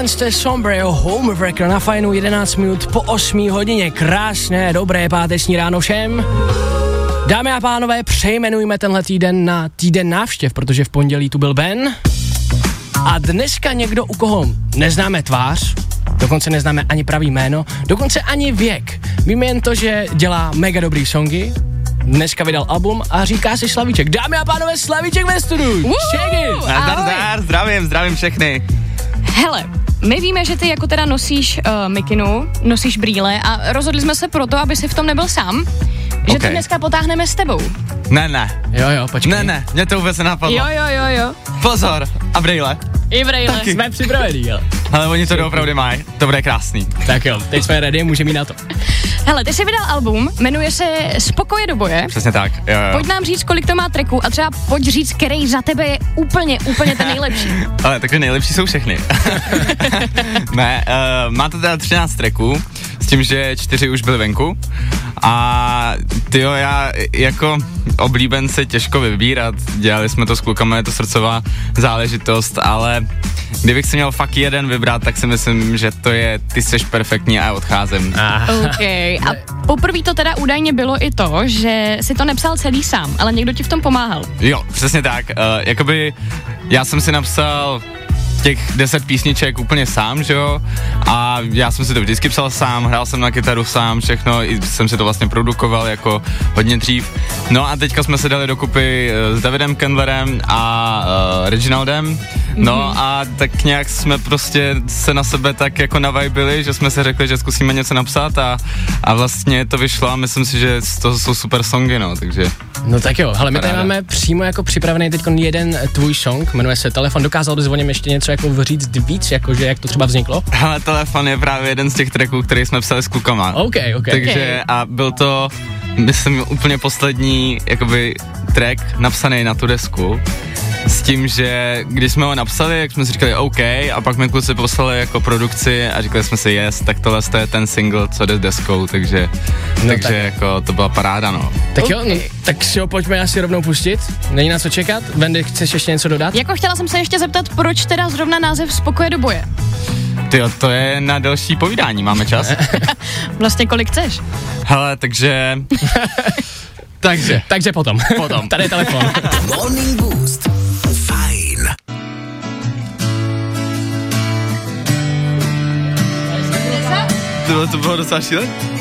Mr. Sombrio, Homewrecker na Fajnu, 11 minut po 8 hodině. Krásné, dobré páteční ráno všem. Dámy a pánové, přejmenujme tenhle týden na týden návštěv, protože v pondělí tu byl Ben. A dneska někdo, u koho neznáme tvář, dokonce neznáme ani pravý jméno, dokonce ani věk. Víme jen to, že dělá mega dobrý songy, dneska vydal album a říká si Slavíček. Dámy a pánové, Slavíček ve studiu. Zdravím všechny. Hele, my víme, že ty jako teda nosíš mikinu, nosíš brýle a rozhodli jsme se proto, aby si v tom nebyl sám, že to dneska potáhneme s tebou. Ne. Jo, počkej. Ne, mě to vůbec nenapadlo. Jo. Pozor, a brýle. I brýle. Taky. Jsme připravení, jo. Ale oni to opravdu mají, to bude krásný. Tak jo, teď jsme ready, můžeme jít na to. Hele, ty jsi vydal album, jmenuje se Spokoje do boje. Přesně tak, jo. Pojď nám říct, kolik to má tracků a třeba pojď říct, který za tebe je úplně ten nejlepší. Ale takové nejlepší jsou všechny. Ne, má to teda 13 tracků, s tím, že 4 už byly venku. A tyjo, já jako oblíbenci těžko vybírat, dělali jsme to s klukama, je to srdcová záležitost, ale kdybych si měl fakt jeden vybrat, tak si myslím, že to je Ty seš perfektní a já odcházím. OK, a poprvé to teda údajně bylo i to, že si to nepsal celý sám, ale někdo ti v tom pomáhal. Jo, přesně tak, jakoby já jsem si napsal těch 10 písniček úplně sám, že jo, a já jsem si to vždycky psal sám, hrál jsem na kytaru sám, všechno, i jsem si to vlastně produkoval jako hodně dřív. No a teďka jsme se dali dokupy s Davidem Kendlerem a Reginaldem, no a tak nějak jsme prostě se na sebe tak jako navibili, že jsme si řekli, že zkusíme něco napsat a vlastně to vyšlo a myslím si, že to jsou super songy, no, takže... No tak jo, hele, my tady máme přímo jako připravený teď jeden tvůj song, jmenuje se Telefon, dokázal bys o něm ještě něco jako říct víc, jakože jak to třeba vzniklo? Ale Telefon je právě jeden z těch tracků, který jsme psali s klukama. OK. Takže a byl to, myslím, úplně poslední jakoby track napsaný na tu desku. S tím, že když jsme ho napsali, jak jsme si říkali OK, a pak mi kluci poslali jako produkci a říkali jsme si yes, tak tohle je ten single, co jde s deskou, takže jako to byla paráda, no. Tak jo, tak si ho pojďme asi rovnou pustit, není na co čekat. Wendy, chceš ještě něco dodat? Jako chtěla jsem se ještě zeptat, proč teda zrovna název Spokoje do boje? Tyjo, to je na další povídání, máme čas? Vlastně kolik chceš? Hele, takže potom. Tady je telefon. Morning Boost. Fajn. To bylo docela šílené.